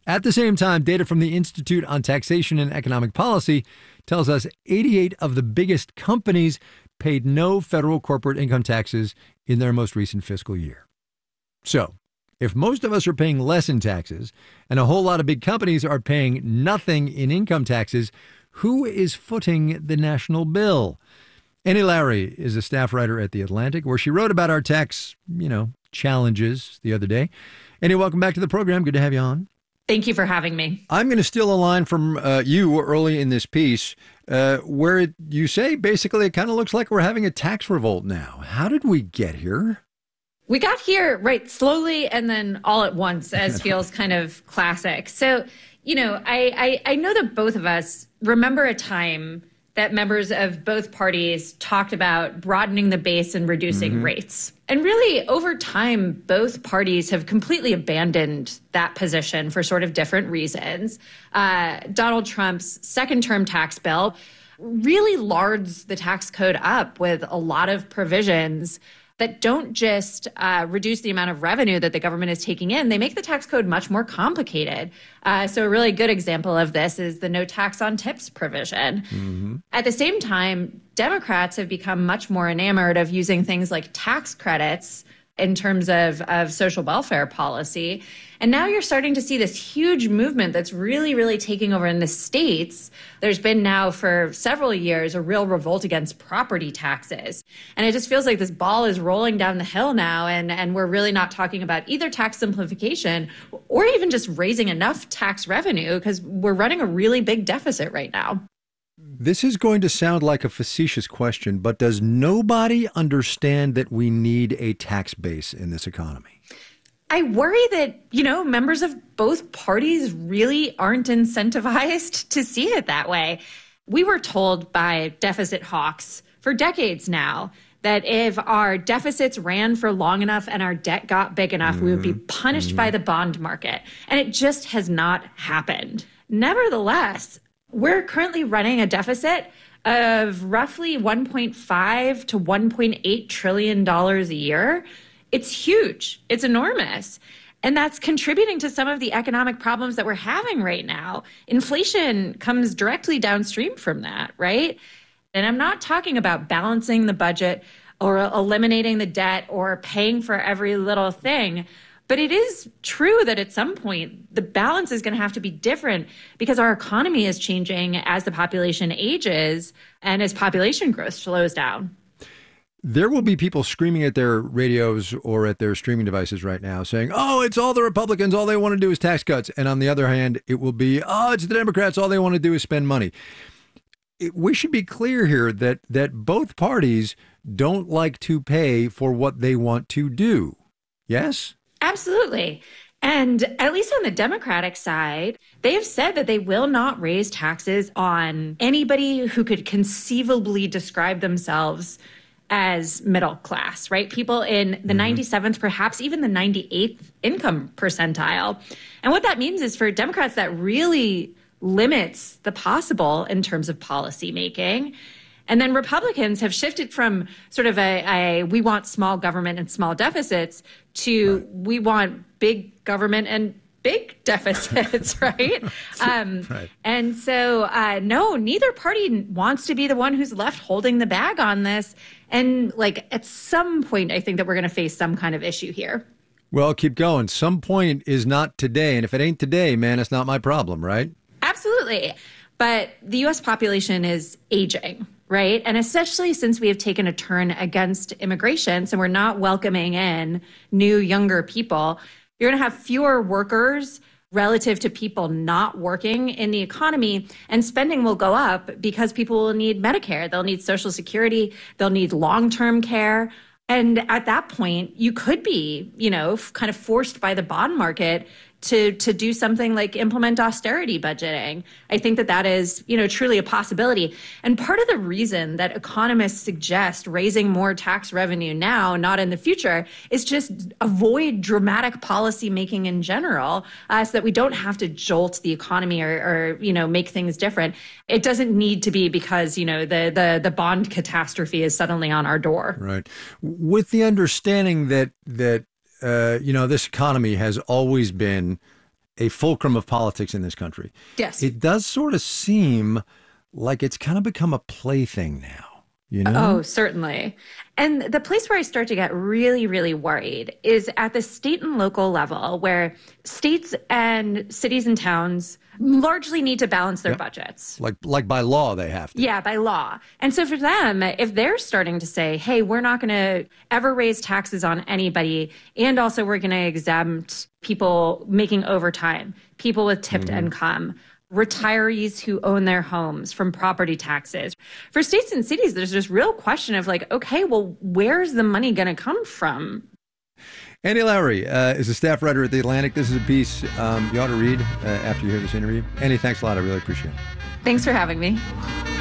At the same time, data from the Institute on Taxation and Economic Policy tells us 88 of the biggest companies paid no federal corporate income taxes in their most recent fiscal year. So, if most of us are paying less in taxes and a whole lot of big companies are paying nothing in income taxes, who is footing the national bill? Annie Lowrey is a staff writer at The Atlantic, where she wrote about our tax, challenges the other day. Annie, welcome back to the program. Good to have you on. Thank you for having me. I'm going to steal a line from you early in this piece where you say basically it kind of looks like we're having a tax revolt now. How did we get here? We got here, right, slowly and then all at once, as feels kind of classic. So, I know that both of us remember a time that members of both parties talked about broadening the base and reducing rates. And really, over time, both parties have completely abandoned that position for sort of different reasons. Donald Trump's second-term tax bill really lards the tax code up with a lot of provisions that don't just reduce the amount of revenue that the government is taking in, they make the tax code much more complicated. So a really good example of this is the no tax on tips provision. At the same time, Democrats have become much more enamored of using things like tax credits in terms of social welfare policy. And now you're starting to see this huge movement that's really, really taking over in the states. There's been now for several years a real revolt against property taxes. And it just feels like this ball is rolling down the hill now, and we're really not talking about either tax simplification or even just raising enough tax revenue, because we're running a really big deficit right now. This is going to sound like a facetious question, but does nobody understand that we need a tax base in this economy? I worry that, members of both parties really aren't incentivized to see it that way. We were told by deficit hawks for decades now that if our deficits ran for long enough and our debt got big enough, we would be punished by the bond market. And it just has not happened. Nevertheless, we're currently running a deficit of roughly $1.5 to $1.8 trillion a year. It's huge. It's enormous. And that's contributing to some of the economic problems that we're having right now. Inflation comes directly downstream from that, right? And I'm not talking about balancing the budget or eliminating the debt or paying for every little thing. But it is true that at some point, the balance is going to have to be different because our economy is changing as the population ages and as population growth slows down. There will be people screaming at their radios or at their streaming devices right now saying, oh, it's all the Republicans. All they want to do is tax cuts. And on the other hand, it will be, oh, it's the Democrats. All they want to do is spend money. We should be clear here that both parties don't like to pay for what they want to do. Yes? Absolutely. And at least on the Democratic side, they have said that they will not raise taxes on anybody who could conceivably describe themselves as middle class, right? People in the 97th, perhaps even the 98th income percentile. And what that means is for Democrats, that really limits the possible in terms of policy making. And then Republicans have shifted from sort of a we want small government and small deficits to we want big government and big deficits, right? Right. And so, no, neither party wants to be the one who's left holding the bag on this. And at some point, I think that we're going to face some kind of issue here. Well, keep going. Some point is not today. And if it ain't today, man, it's not my problem, right? Absolutely. But the U.S. population is aging, right? And especially since we have taken a turn against immigration, so we're not welcoming in new, younger people, you're going to have fewer workers relative to people not working in the economy, and spending will go up because people will need Medicare, they'll need Social Security, they'll need long-term care. And at that point, you could be, kind of forced by the bond market to do something like implement austerity budgeting. I think that is, truly a possibility. And part of the reason that economists suggest raising more tax revenue now, not in the future, is just avoid dramatic policy making in general, so that we don't have to jolt the economy or make things different. It doesn't need to be because, the bond catastrophe is suddenly on our door. Right. With the understanding that this economy has always been a fulcrum of politics in this country. Yes. It does sort of seem like it's kind of become a plaything now. You know? Oh, certainly. And the place where I start to get really, really worried is at the state and local level, where states and cities and towns largely need to balance their budgets. Like by law, they have to. Yeah, by law. And so for them, if they're starting to say, hey, we're not going to ever raise taxes on anybody, and also we're going to exempt people making overtime, people with tipped income, retirees who own their homes from property taxes. For states and cities, there's this real question of like, okay, well, where's the money going to come from? Andy Lowrey is a staff writer at The Atlantic. This is a piece you ought to read after you hear this interview. Andy, thanks a lot. I really appreciate it. Thanks for having me.